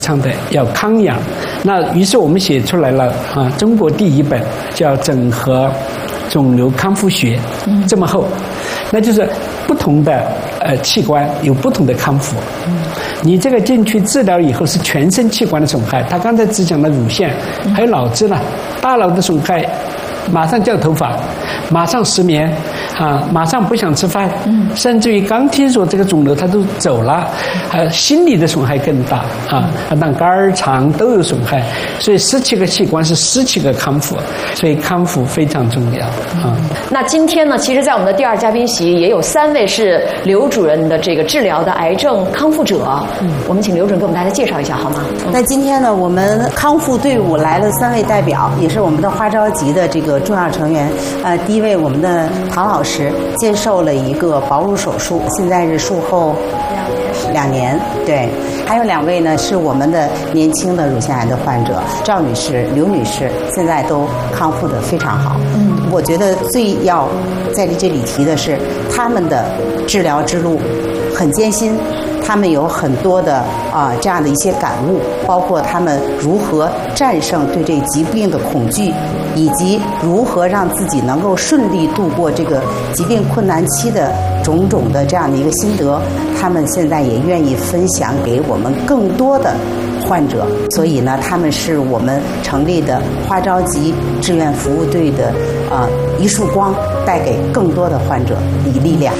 常的要康养。那于是我们写出来了中国第一本叫《整合肿瘤康复学》，这么厚，那就是不同的器官有不同的康复。你这个进去治疗以后是全身器官的损害，他刚才只讲了乳腺，还有脑子呢，大脑的损害，马上掉头发，马上失眠马上不想吃饭，甚至于刚听说这个肿瘤他都走了，心理的损害更大当肝儿肠都有损害，所以17个器官是17个康复，所以康复非常重要那今天呢，其实在我们的第二嘉宾席也有3位是刘主任的这个治疗的癌症康复者，我们请刘主任给我们大家介绍一下好吗？ 那今天呢，我们康复队伍来了3位代表，也是我们的花招集的这个重要成员。第一位我们的唐老师接受了一个保乳手术，现在是术后2年，对。还有2位呢是我们的年轻的乳腺癌的患者，赵女士、刘女士，现在都康复得非常好。我觉得最要在这里提的是，他们的治疗之路很艰辛，他们有很多的这样的一些感悟，包括他们如何战胜对这疾病的恐惧，以及如何让自己能够顺利度过这个疾病困难期的种种的这样的一个心得，他们现在也愿意分享给我们更多的患者，所以呢，他们是我们成立的花招集志愿服务队的一束光，带给更多的患者以力量。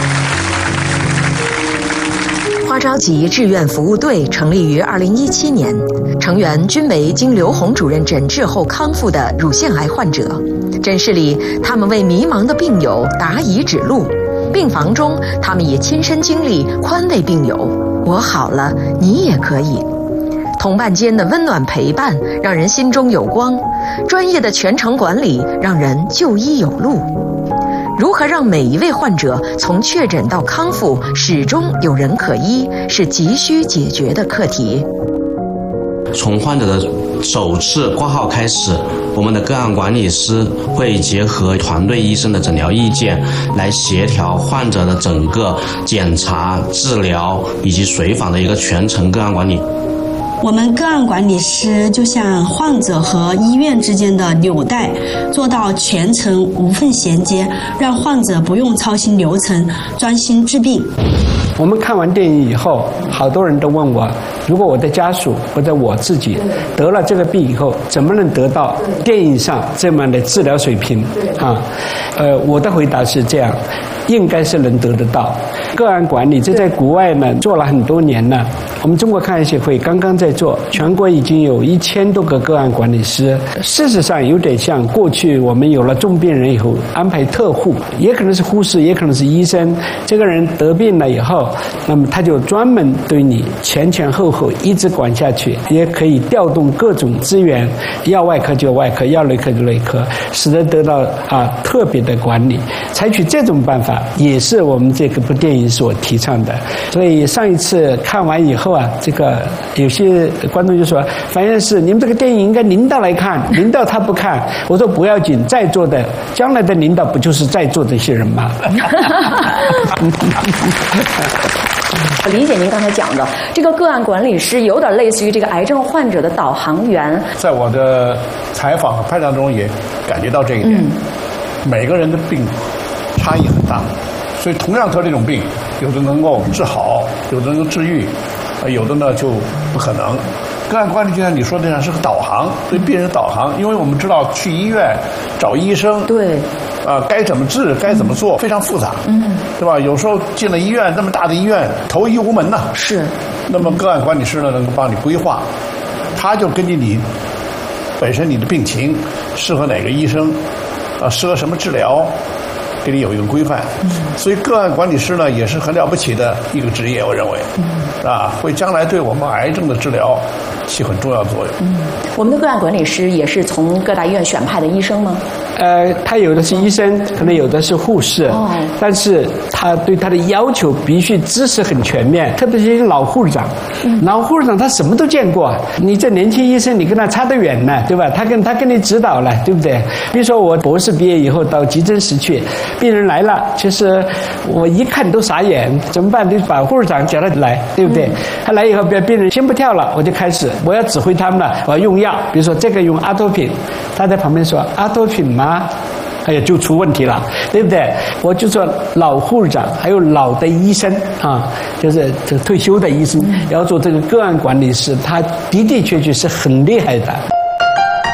花招集志愿服务队成立于2017年，成员均为经刘洪主任诊治后康复的乳腺癌患者。诊室里，他们为迷茫的病友答疑指路；病房中，他们也亲身经历宽慰病友：“我好了，你也可以。”同伴间的温暖陪伴让人心中有光，专业的全程管理让人就医有路。如何让每一位患者从确诊到康复始终有人可医，是急需解决的课题。 从患者的首次挂号开始，我们的个案管理师会结合团队医生的诊疗意见，来协调患者的整个检查、治疗以及随访的一个全程个案管理。 我们个案管理师就像患者和医院之间的纽带，做到全程无缝衔接，让患者不用操心流程，专心治病。 我们看完电影以后，好多人都问我，如果我的家属或者我自己得了这个病以后，怎么能得到电影上这么的治疗水平我的回答是这样，应该是能得得到。个案管理这在国外呢做了很多年了，我们中国抗癌协会刚刚在做，全国已经有1000多个个案管理师。事实上有点像过去我们有了重病人以后安排特护，也可能是护士，也可能是医生。这个人得病了以后，那么他就专门对你前前后后一直管下去，也可以调动各种资源，要外科就外科，要内科就内科，使得得到特别的管理。采取这种办法也是我们这个部电影所提倡的。所以上一次看完以后这个有些观众就说，樊院士，你们这个电影应该领导来看，领导他不看。我说不要紧，在座的将来的领导不就是在座这些人吗？ 理解您刚才讲的这个个案管理师有点类似于这个癌症患者的导航员。 在我的采访和拍摄中也感觉到这一点，每个人的病差异很大，所以同样得这种病，有的能够治好，有的能够治愈，有的呢就不可能。个案管理就像你说的那样，是个导航，对病人导航，因为我们知道去医院找医生， 对， 该怎么治，该怎么做，非常复杂，对吧？有时候进了医院，那么大的医院，投医无门呐， 是。 那么个案管理师呢，能够帮你规划，他就根据你本身你的病情，适合哪个医生，适合什么治疗，给你有一个规范。所以个案管理师呢，也是很了不起的一个职业，我认为，会将来对我们癌症的治疗起很重要作用。 我们的个案管理师也是从各大医院选派的医生吗？ 他有的是医生，可能有的是护士，但是他对他的要求必须知识很全面，特别是老护士长，老护士长他什么都见过，你这年轻医生你跟他差得远呢，对吧？他跟你指导了，对不对？比如说我博士毕业以后到急诊室去，病人来了，其实我一看都傻眼，怎么办？就把护士长叫他来，对不对？他来以后，病人心不跳了，我就开始我要指挥他们了，我要用药，比如说这个用阿托品，他在旁边说阿托品吗？哎呀，就出问题了，对不对？我就说老护士长还有老的医生啊，就是这个退休的医生要做这个个案管理师，他的的确确是很厉害的。